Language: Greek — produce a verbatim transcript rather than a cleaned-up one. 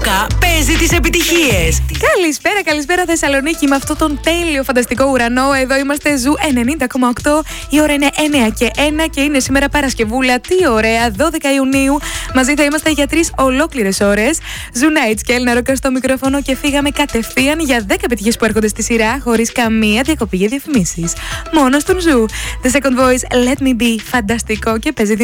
έντεκα παίζει τις επιτυχίες. Καλησπέρα, καλησπέρα Θεσσαλονίκη με αυτόν τον τέλειο φανταστικό ουρανό. Εδώ είμαστε Ζου ενενήντα κόμμα οκτώ. Η ώρα είναι εννιά και ένα και είναι σήμερα Παρασκευούλα. Τι ωραία, δώδεκα Ιουνίου. Μαζί θα είμαστε για τρεις ολόκληρες ώρες. Ζου Nights και Έλληνα Ρόκα στο μικρόφωνο και φύγαμε κατευθείαν για δέκα επιτυχίες που έρχονται στη σειρά χωρίς καμία διακοπή για διαφημίσεις. Μόνο στον Ζου. The Second Voice, Let Me Be, φανταστικό και παίζει